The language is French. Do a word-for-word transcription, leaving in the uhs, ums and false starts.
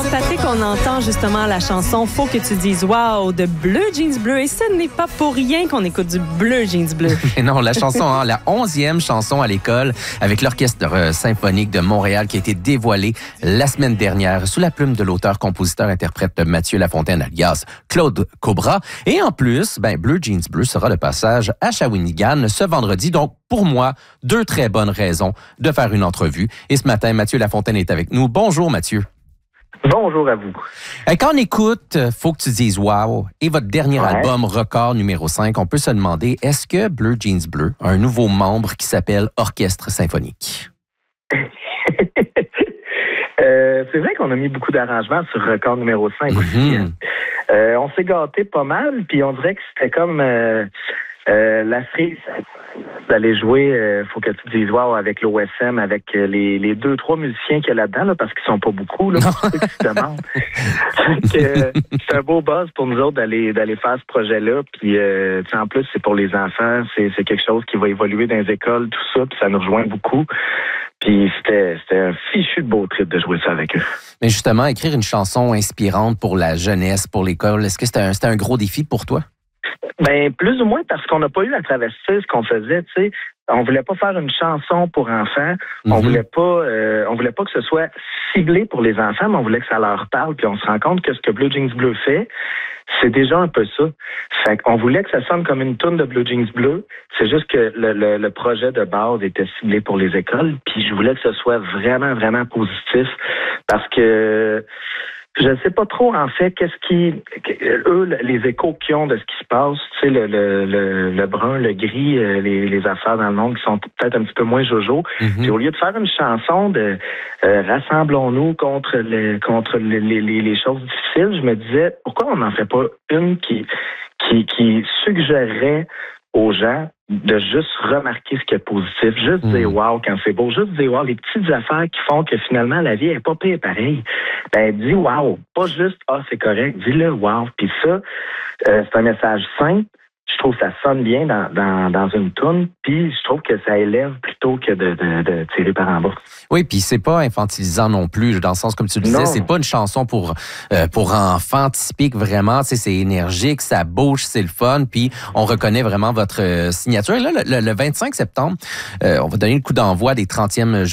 constater qu'on entend justement la chanson « Faut que tu dises wow » de Bleu Jeans Bleu. Et ce n'est pas pour rien qu'on écoute du Bleu Jeans Bleu. Mais non, la chanson, hein, la onzième chanson à l'école avec l'Orchestre symphonique de Montréal qui a été dévoilée la semaine dernière sous la plume de l'auteur-compositeur-interprète Mathieu Lafontaine, alias Claude Cobra. Et en plus, ben, Bleu Jeans Bleu sera le passage à Shawinigan ce vendredi. Donc, pour moi, deux très bonnes raisons de faire une entrevue. Et ce matin, Mathieu Lafontaine est avec nous. Bonjour, Mathieu. Bonjour à vous. Quand on écoute Faut que tu dises wow et votre dernier ouais. album Record numéro cinq, on peut se demander, est-ce que Bleu Jeans Bleu a un nouveau membre qui s'appelle Orchestre symphonique? euh, c'est vrai qu'on a mis beaucoup d'arrangements sur Record numéro cinq mm-hmm. aussi. Hein. Euh, on s'est gâté pas mal, puis on dirait que c'était comme euh, euh, la frise d'aller jouer euh, Faut que tu dises wow avec l'O S M, avec euh, les, les deux, trois musiciens qu'il y a là-dedans, là, parce qu'ils sont pas beaucoup, là, pour ceux qui se demandent. euh, c'est un beau buzz pour nous autres d'aller d'aller faire ce projet-là. Puis euh, en plus, c'est pour les enfants, c'est, c'est quelque chose qui va évoluer dans les écoles, tout ça, puis ça nous rejoint beaucoup. Puis c'était, c'était un fichu de beau trip de jouer ça avec eux. Mais justement, écrire une chanson inspirante pour la jeunesse, pour l'école, est-ce que c'était un, c'était un gros défi pour toi? Ben plus ou moins parce qu'on n'a pas eu à traverser ce qu'on faisait, tu sais. On voulait pas faire une chanson pour enfants. Mm-hmm. On voulait pas, euh, on voulait pas que ce soit ciblé pour les enfants, mais on voulait que ça leur parle. Puis on se rend compte que ce que Bleu Jeans Bleu fait, c'est déjà un peu ça. Fait qu'on voulait que ça sonne comme une toune de Bleu Jeans Bleu. C'est juste que le, le, le projet de base était ciblé pour les écoles. Puis je voulais que ce soit vraiment, vraiment positif parce que je ne sais pas trop, en fait, qu'est-ce qui... Eux, les échos qu'ils ont de ce qui se passe, tu sais, le, le, le, le brun, le gris, les, les affaires dans le monde qui sont peut-être un petit peu moins jojo. Mm-hmm. Puis au lieu de faire une chanson de euh, « Rassemblons-nous contre, les, contre les, les, les choses difficiles », je me disais, pourquoi on n'en fait pas une qui, qui, qui suggérerait aux gens de juste remarquer ce qui est positif, juste mmh. dire wow quand c'est beau, juste dire wow, les petites affaires qui font que finalement la vie est pas pire pareil. Ben dis wow, pas juste ah c'est correct, dis-le wow. Puis ça, euh, c'est un message simple. Je trouve que ça sonne bien dans, dans, dans une toune, puis je trouve que ça élève plutôt que de, de, de tirer par en bas. Oui, puis c'est pas infantilisant non plus, dans le sens, comme tu le disais, non. c'est pas une chanson pour euh, pour enfants typique, vraiment, tu sais, c'est énergique, ça bouge, c'est le fun, puis on reconnaît vraiment votre euh, signature. Et là, le, le vingt-cinq septembre, euh, on va donner le coup d'envoi des trentièmes